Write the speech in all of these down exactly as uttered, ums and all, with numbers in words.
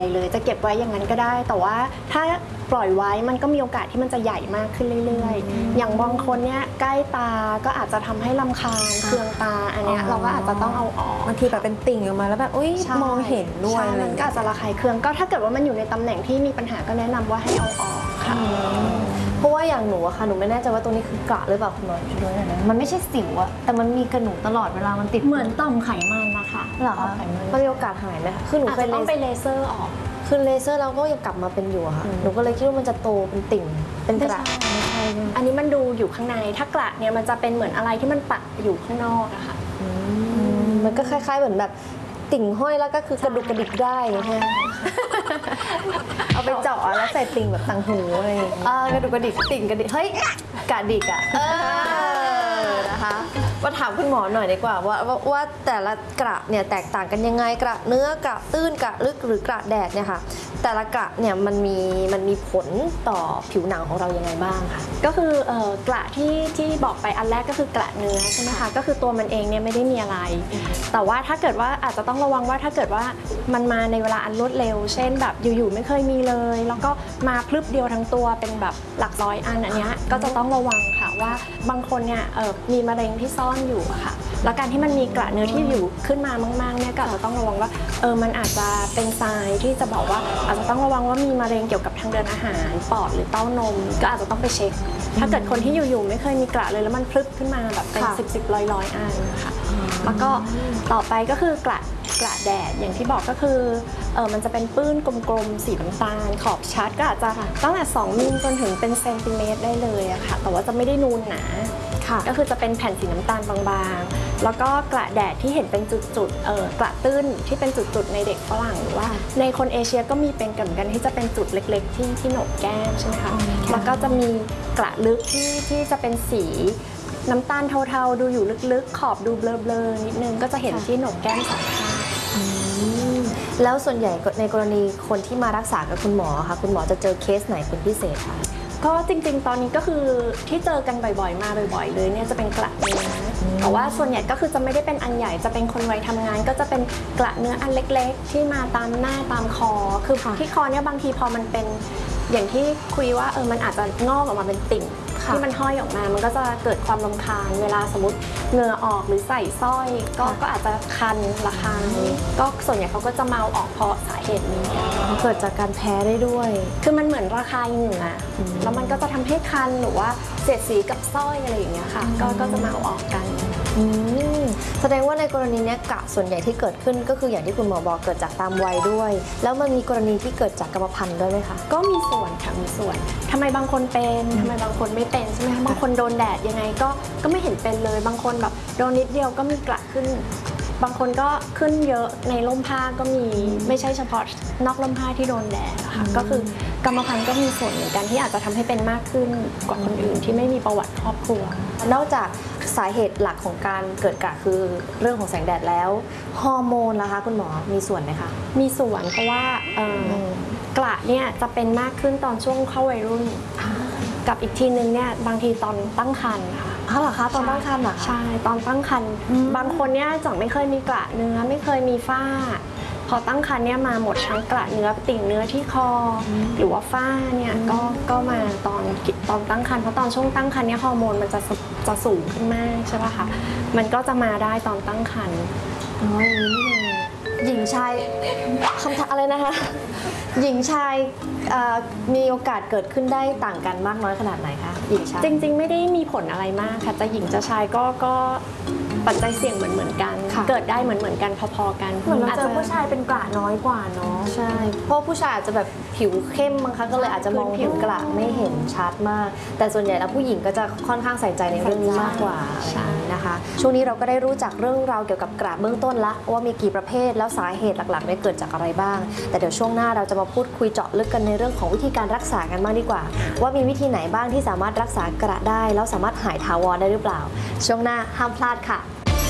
เลยจะเก็บไว้อย่างนั้นก็ได้แต่ว่าถ้าปล่อยไว้มันก็มีโอกาสที่มันจะใหญ่มากขึ้นเรื่อยๆอย่างบางคนเนี่ยใกล้ตาก็อาจจะทำให้รำคาญเคืองตาอันเนี้ยเราก็อาจจะต้องเอาออกบางทีแบบเป็นติ่งออกมาแล้วแบบอุ้ยมองเห็นด้วยมันก็อาจจะระคายเคืองก็ถ้าเกิดว่ามันอยู่ในตำแหน่งที่มีปัญหาก็แนะนำว่าให้เอาออกค่ะเพราะว่าอย่างหนูอะค่ะหนูไม่แน่ใจว่าตรงนี้คือกระหรือเปล่าคุณหมอช่วยด้วยนะมันไม่ใช่สิวอะแต่มันมีกระหนูตลอดเวลามันติดเหมือนต่อมไขมันนะคะเหรอคะมันมีโอกาสหายไหมคะคือหนูเคยต้องไปเลเซอร์ออกคือเลเซอร์แล้วก็ยังกลับมาเป็นอยู่ค่ะหนูก็เลยคิดว่ามันจะโตเป็นติ่งเป็นกระไม่ใช่อันนี้มันดูอยู่ข้างในถ้ากระเนี่ยมันจะเป็นเหมือนอะไรที่มันปักอยู่ข้างนอกอะค่ะมันก็คล้ายๆเหมือนแบบติ่งห้อยแล้วก็คือกระดุกกระดิกได้ใช่ไหมเอาไปเจาะแล้วใส่ติ่งแบบต่างหูอะไรอย่างเงี้ยกระดุกกระดิกติ่งกระดิกเฮ้ยกระดิกอะนะคะมาถามคุณหมอหน่อยดีกว่าว่าว่าแต่ละกระเนี่ยแตกต่างกันยังไงกระเนื้อกระตื้นกระลึกหรือกระแดดเนี่ยค่ะแต่ละกระเนี่ยมันมีมันมีผลต่อผิวหนังของเรายังไงบ้างคะก็คือเอ่อกระที่ที่บอกไปอันแรกก็คือกระเนื้อใช่ไหมคะก็คือตัวมันเองเนี่ยไม่ได้มีอะไรแต่ว่าถ้าเกิดว่าอาจจะต้องระวังว่าถ้าเกิดว่ามันมาในเวลาอันรวดเร็วเช่นแบบอยู่ๆไม่เคยมีเลยแล้วก็มาพลึบเดียวทั้งตัวเป็นแบบหลักร้อยอันอันนี้ก็จะต้องระวังค่ะว่าบางคนเนี่ยเอ่อมีมะเร็งที่ซ่อนอยู่อะค่ะแล้วการที่มันมีกระเนื้อที่อยู่ขึ้นมามากๆเนี่ยก็อาจจะต้องระวังว่าเออมันอาจจะเป็นทรายที่จะบอกว่าอาจจะต้องระวังว่ามีมะเร็งเกี่ยวกับทางเดินอาหารปอดหรือเต้านมก็อาจจะต้องไปเช็คถ้าเกิดคนที่อยู่ๆไม่เคยมีกระเลยแล้วมันพลึบขึ้นมาแบบเป็นสิบสิบร้อยร้อยอันค่ะแล้วก็ต่อไปก็คือกระกระแดดอย่างที่บอกก็คือเออมันจะเป็นปื้นกลมๆสีน้ำตาลขอบชัดก็อาจจะตั้งแต่สองมิลจนถึงเป็นเซนติเมตรได้เลยอะค่ะแต่ว่าจะไม่ได้นูนหนาก็คือจะเป็นแผ่นสีน้ำตาลบางๆแล้วก็กระแดดที่เห็นเป็นจุดๆเออกระตื้นที่เป็นจุดๆในเด็กฝรั่งหรือว่าในคนเอเชียก็มีเป็นกันเหมือนกันที่จะเป็นจุดเล็กๆที่ที่โหนกแก้มใช่ไหมคะแล้วก็จะมีกระลึกที่ที่จะเป็นสีน้ำตาลเทาๆดูอยู่ลึกๆขอบดูเบลอๆนิดนึงก็จะเห็นที่โหนกแก้มสองข้างแล้วส่วนใหญ่ในกรณีคนที่มารักษากับคุณหมอค่ะคุณหมอจะเจอเคสไหนเป็นพิเศษคะก็จริงๆตอนนี้ก็คือที่เจอกันบ่อยๆมาบ่อยๆเลยเนี่ยจะเป็นกระเนื้อแต่ว่าส่วนใหญ่ก็คือจะไม่ได้เป็นอันใหญ่จะเป็นคนวัยทำงานก็จะเป็นกระเนื้ออันเล็กๆที่มาตามหน้าตามคอคือที่คอเนี่ยบางทีพอมันเป็นอย่างที่คุยว่าเออมันอาจจะงอกออกมาเป็นติ่งที่มันห้อยออกมามันก็จะเกิดความรำคาญเวลาสมมติเหงื่อออกหรือใส่สร้อยก็ก็อาจจะคันระคายก็ส่วนใหญ่เขาก็จะเมาออกเพราะสาเหตุนี้เกิดจากการแพ้ได้ด้วยคือมันเหมือนระคายเหงื่อแล้วมันก็จะทำให้คันหรือว่าเสียดสีกับสร้อยอะไรอย่างเงี้ยค่ะก็ก็จะเมาออกกันแสดงว่าในกรณีนี้กระส่วนใหญ่ที่เกิดขึ้นก็คืออย่างที่คุณหมอบอกเกิดจากตามวัยด้วยแล้วมันมีกรณีที่เกิดจากกรรมพันธุ์ด้วยไหมคะก็มีส่วนค่ะมีส่วนทำไมบางคนเป็นทำไมบางคนไม่เป็นใช่ไหมคะบางคนโดนแดดยังไงก็ก็ไม่เห็นเป็นเลยบางคนแบบโดนนิดเดียวก็มีกระขึ้นบางคนก็ขึ้นเยอะในร่มผ้าก็มีไม่ใช่เฉพาะนอกร่มผ้าที่โดนแดดนะคะก็คือกรรมพันธุ์ก็มีส่วนเหมือนกันที่อาจจะทำให้เป็นมากขึ้นกว่าคนอื่นที่ไม่มีประวัติครอบครัวนอกจากสาเหตุหลักของการเกิดกระคือเรื่องของแสงแดดแล้วฮอร์โมนล่ะคะคุณหมอมีส่วนไหมคะมีส่วนเพราะว่ากระเนี่ยจะเป็นมากขึ้นตอนช่วงเข้าวัยรุ่นกับอีกทีนึงเนี่ยบางทีตอนตั้งครรภ์ค่ะอ๋อเหรอคะตอนตั้งครรภ์เหรอใช่ตอนตั้งครรภ์บางคนเนี่ยจากไม่เคยมีกระเนื้อไม่เคยมีฝ้าพอตั้งครรภ์เนี่ยมาหมดทั้งกระเนื้อติ่งเนื้อที่คอหรือว่าฝ้าเนี่ยก็ก็มาตอนตอนตั้งครรภ์เพราะตอนช่วงตั้งครรภ์เนี่ยฮอร์โมนมันจะจะสูงขึ้นมากใช่ป่ะคะมันก็จะมาได้ตอนตั้งครรภ์อ๋ออย่างนี้นี่เองหญิงชายคำถามอะไรนะคะหญิงชายมีโอกาสเกิดขึ้นได้ต่างกันมากน้อยขนาดไหนคะหญิงชายจริงๆไม่ได้มีผลอะไรมากค่ะจะหญิงจะชายก็ก็ปัจจัยเสี่ยงเหมือนเหมือนกันเกิดได้เหมือนเหมือนกันพอๆกันเหมือนเราเจอผู้ชายเป็นกระน้อยกว่าเนาะใช่เพราะผู้ชายอาจจะแบบผิวเข้มบางครั้งก็เลยอาจจะมองผิวกระไม่เห็นชัดมากแต่ส่วนใหญ่แล้วผู้หญิงก็จะค่อนข้างใส่ใจในเรื่องนี้มากกว่านะคะช่วงนี้เราก็ได้รู้จักเรื่องราวเกี่ยวกับกระเบื้องต้นละว่ามีกี่ประเภทแล้วสาเหตุหลักๆเนี่ยเกิดจากอะไรบ้างแต่เดี๋ยวช่วงหน้าเราจะมาพูดคุยเจาะลึกกันในเรื่องของวิธีการรักษากันบ้างดีกว่าว่ามีวิธีไหนบ้างที่สามารถรักษากระได้แล้วสามารถหายถาวรได้หรือเปล่าช่วงหน้าห้ามพลาดค่ะ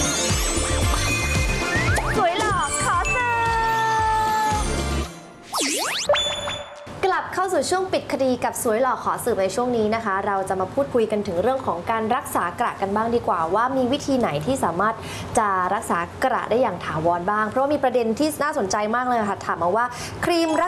สวยหล่อขอเสิร์ฟกลับเข้าสู่ช่วงปิดคดีกับสวยหล่อขอสืบในช่วงนี้นะคะเราจะมาพูดคุยกันถึงเรื่องของการรักษากระกันบ้างดีกว่าว่ามีวิธีไหนที่สามารถจะรักษากระได้อย่างถาวรบ้างเพราะว่ามีประเด็นที่น่าสนใจมากเลยค่ะถามมาว่าครีมรัก